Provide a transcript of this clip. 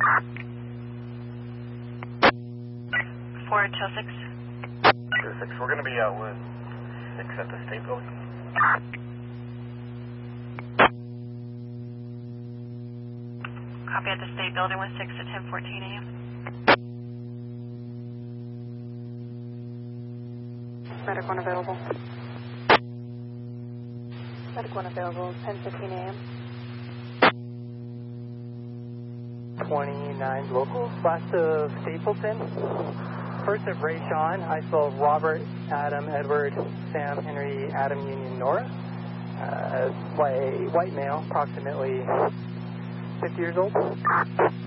426. 26. We're going to be out with 6 at the State Building. Copy at the State Building with 6 at 10:14 a.m. Medic 1 available. Medic 1 available, 10:15 a.m. 29 local, last of Stapleton. First of Ray Sean, I spell Robert, Adam, Edward, Sam, Henry, Adam, Union, Nora. White male, approximately 50 years old.